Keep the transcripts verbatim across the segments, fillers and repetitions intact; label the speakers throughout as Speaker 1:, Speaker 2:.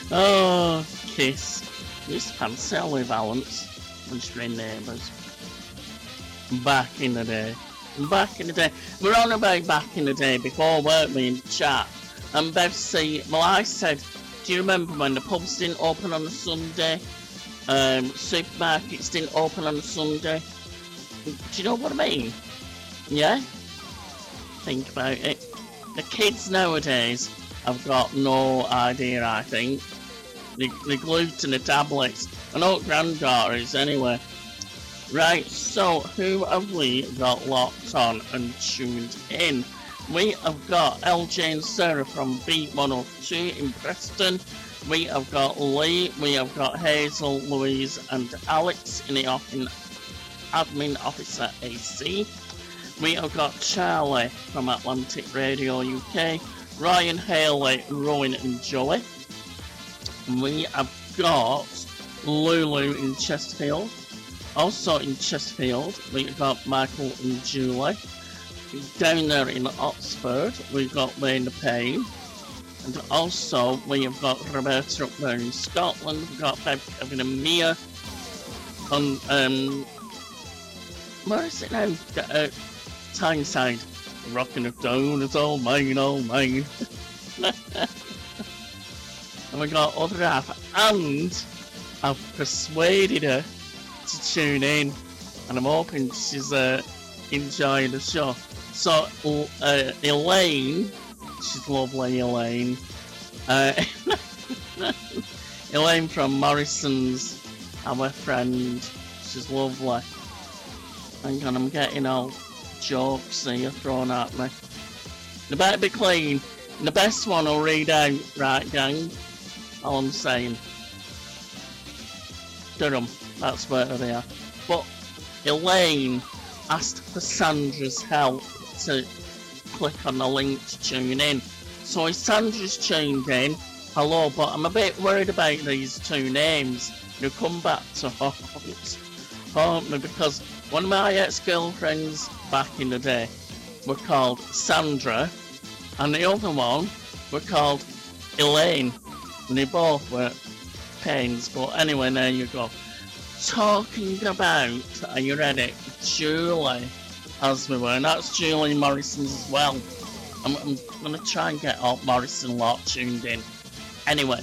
Speaker 1: Oh, Kiss. Used to fancy Ollie Valance when she ran Neighbours. Back in the day. Back in the day. We're on about back in the day before, weren't we, in chat? And Bev C, well, I said, do you remember when the pubs didn't open on a Sunday? Um, supermarkets didn't open on a Sunday? Do you know what I mean? Yeah? Think about it. The kids nowadays have got no idea, I think. They, they're glued to the tablets. I know granddaughters anyway. Right, so who have we got locked on and tuned in? We have got L J and Sarah from Beat one oh two in Preston. We have got Lee, we have got Hazel, Louise and Alex in the admin office at A C. We have got Charlie from Atlantic Radio U K, Ryan, Haley, Rowan and Joey. We have got Lulu in Chesterfield. Also in Chesterfield, we've got Michael and Julie. Down there in Oxford, we've got Lena Payne. And also, we have got Roberta up there in Scotland. We've got Bev, Kevin and Mia. On, um, where is it now? Uh, Tyneside. Rocking it down, it's all mine, all mine. And we got other half. And I've persuaded her to tune in. And I'm hoping she's uh, enjoying the show. So, uh, Elaine, she's lovely, Elaine. Uh, Elaine from Morrison's, our friend, she's lovely. Hang on, I'm getting all jokes here thrown at me. They better be clean. The best one I'll read out, right, gang? All I'm saying. Durham, that's where they are. But Elaine asked for Sandra's help to click on the link to tune in. So if Sandra's tuned in, hello, but I'm a bit worried about these two names. You come back to haunt, haunt me, because one of my ex-girlfriends back in the day were called Sandra, and the other one were called Elaine, and they both were pains. But anyway, there you go. Talking about, are you ready? Julie, as we were, and that's Julie Morrison's as well. I'm, I'm gonna try and get all Morrison lot tuned in. Anyway,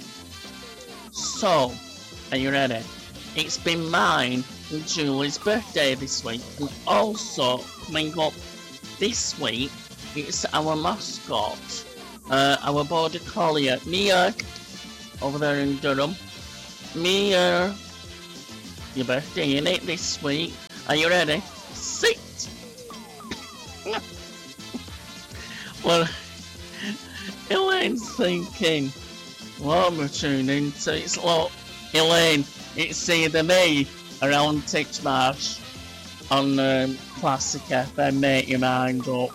Speaker 1: so, are you ready? It's been mine and Julie's birthday this week, and also coming up this week, it's our mascot, uh, our border collie, Mia, over there in Durham. Mia, your birthday in it this week. Are you ready? Sit! Well, Elaine's thinking, what am I tuning into? It's like, Elaine, it's either me or Alan Titchmarsh on um, Classic F M, make your mind up.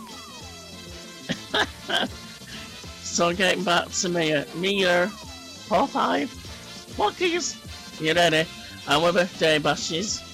Speaker 1: So getting back to Mia, Mia, four five, what is? You ready? Our birthday bashes.